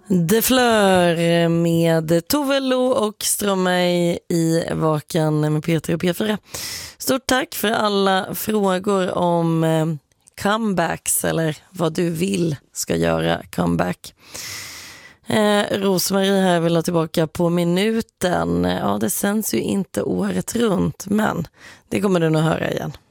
De Fleur med Tove Lo och Stromae i Vaken med Peter och P4. Stort tack för alla frågor om comebacks eller vad du vill ska göra comeback. Rosmarie här vill ha tillbaka På minuten. Ja, det sänds ju inte året runt, men det kommer du nog höra igen.